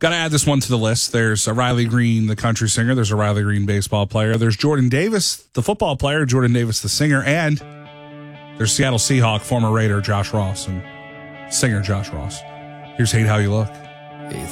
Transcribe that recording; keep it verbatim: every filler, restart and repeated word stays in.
Got to add this one to the list. There's a Riley Green, the country singer. There's a Riley Green baseball player. There's Jordan Davis, the football player. Jordan Davis, the singer. And there's Seattle Seahawk, former Raider Josh Ross, and singer Josh Ross. Here's Hate How You Look.